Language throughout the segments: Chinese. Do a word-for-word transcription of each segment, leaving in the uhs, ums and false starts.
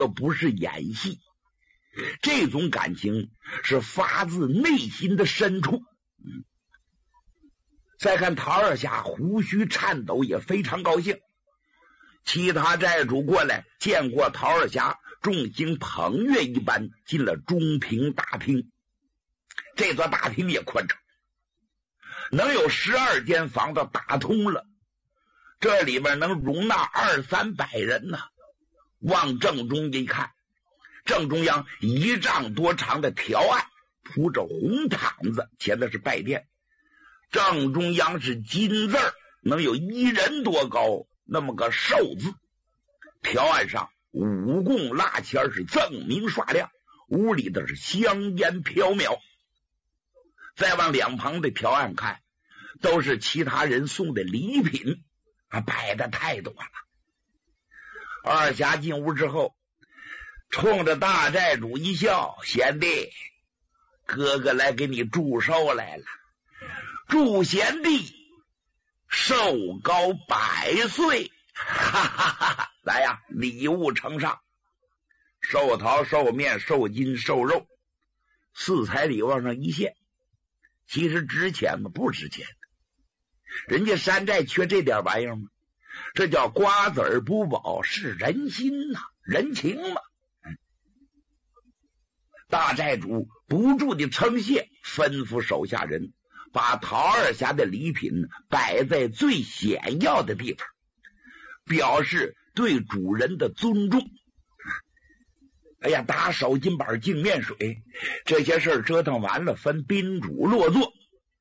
都不是演戏，这种感情是发自内心的深处。嗯，再看陶二侠胡须颤抖，也非常高兴。其他寨主过来见过陶二侠，众星捧月一般进了中平大厅。这座大厅也宽敞，能有十二间房子打通了，这里边能容纳二三百人呢。往正中一看，正中央一丈多长的条案铺着红毯子，前的是拜殿，正中央是金字儿，能有一人多高，那么个寿字。条案上五供蜡签是锃明刷亮，屋里的是香烟飘渺。再往两旁的条案看，都是其他人送的礼品啊，摆的太多了。二侠进屋之后，冲着大寨主一笑：“贤弟，哥哥来给你祝寿来了，祝贤弟寿高百岁！”哈哈哈哈！来呀，礼物呈上，寿桃、寿面、寿金、寿肉，四彩礼往上一献。其实值钱吗？不值钱的，人家山寨缺这点玩意儿吗？这叫瓜子儿不饱是人心呐、啊，人情嘛。嗯、大寨主不住的称谢，吩咐手下人把陶二侠的礼品摆在最显要的地方，表示对主人的尊重。哎呀，打手巾板敬面水，这些事折腾完了，分宾主落座。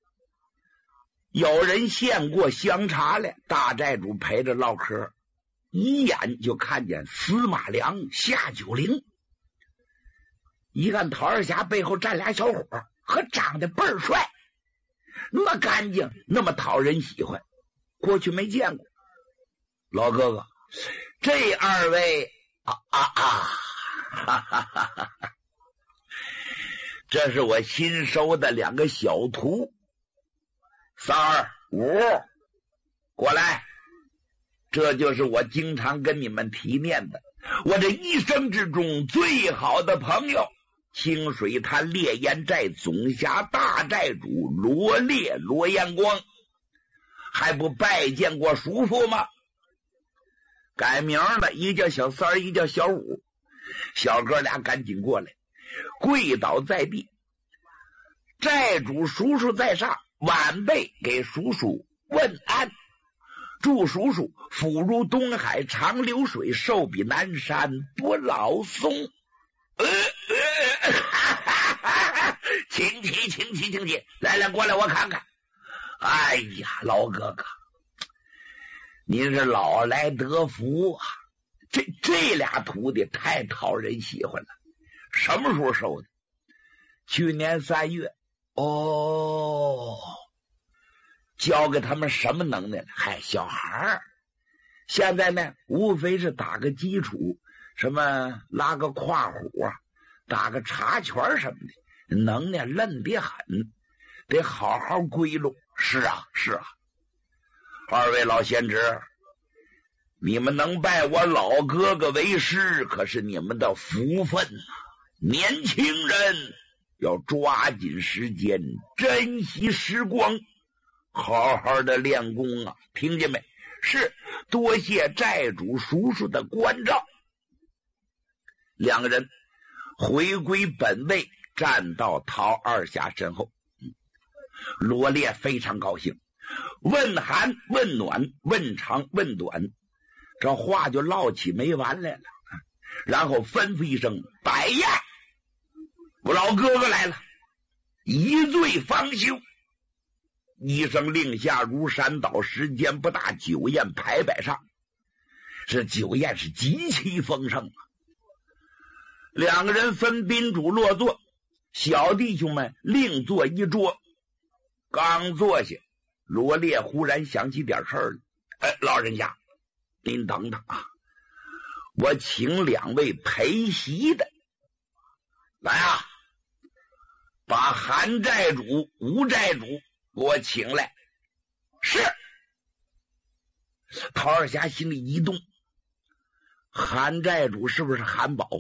有人献过香茶来，大寨主陪着唠嗑，一眼就看见司马良、夏九龄。一看陶二侠背后站俩小伙，和长得倍儿帅，那么干净，那么讨人喜欢，过去没见过。老哥哥，这二位啊啊啊！哈哈哈哈哈！这是我新收的两个小徒，三儿、五，过来，这就是我经常跟你们提念的，我这一生之中最好的朋友，清水滩烈焰寨总辖大寨主罗烈罗彦光，还不拜见过叔父吗？改名了，一叫小三儿，一叫小五。小哥俩赶紧过来，跪倒在地。寨主叔叔在上，晚辈给叔叔问安，祝叔叔福如东海长流水，寿比南山不老松。呃呃哈哈哈哈，请起请起请起，来来过来我看看。哎呀，老哥哥，您是老来得福啊，这这俩徒弟太讨人喜欢了。什么时候收的？去年三月。哦，教给他们什么能耐？嗨，小孩儿。现在呢，无非是打个基础，什么拉个胯虎啊，打个茶拳什么的，能耐嫩得很，得好好归拢。是啊，是啊。二位老贤侄，你们能拜我老哥哥为师，可是你们的福分啊！年轻人要抓紧时间，珍惜时光，好好的练功啊！听见没？是，多谢寨主叔叔的关照。两个人回归本位，站到陶二侠身后。嗯、罗烈非常高兴，问寒问暖，问长问短，这话就唠起没完来了。然后吩咐一声摆宴，我老哥哥来了，一醉方休。一声令下，如山倒，时间不大，酒宴排摆上，这酒宴是极其丰盛啊。两个人分宾主落座，小弟兄们另坐一桌。刚坐下，罗烈忽然想起点事儿了。哎，老人家，您等等啊，我请两位陪席的来啊，把韩寨主、吴寨主给我请来。是。陶二侠心里一动， 韩寨主是不是韩宝？